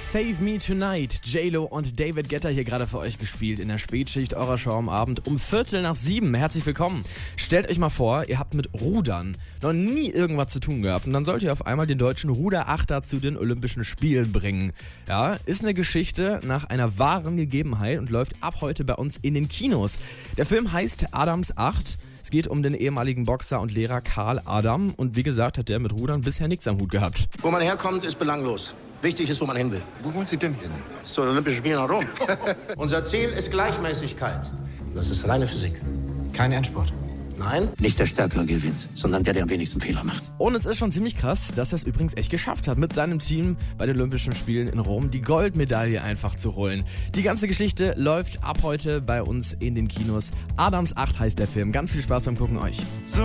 Save Me Tonight. J-Lo und David Guetta hier gerade für euch gespielt in der Spätschicht eurer Show am Abend um 6:15. Herzlich willkommen. Stellt euch mal vor, ihr habt mit Rudern noch nie irgendwas zu tun gehabt und dann sollt ihr auf einmal den deutschen Ruderachter zu den Olympischen Spielen bringen. Ja, ist eine Geschichte nach einer wahren Gegebenheit und läuft ab heute bei uns in den Kinos. Der Film heißt Adams 8. Es geht um den ehemaligen Boxer und Lehrer Karl Adam und wie gesagt hat der mit Rudern bisher nichts am Hut gehabt. Wo man herkommt, ist belanglos. Wichtig ist, wo man hin will. Wo wollen Sie denn hin? Zu den Olympischen Spielen nach Rom. Unser Ziel ist Gleichmäßigkeit. Das ist reine Physik. Kein Endspurt. Nein? Nicht der Stärkere gewinnt, sondern der am wenigsten Fehler macht. Und es ist schon ziemlich krass, dass er es übrigens echt geschafft hat, mit seinem Team bei den Olympischen Spielen in Rom die Goldmedaille einfach zu holen. Die ganze Geschichte läuft ab heute bei uns in den Kinos. Adams 8 heißt der Film. Ganz viel Spaß beim Gucken euch.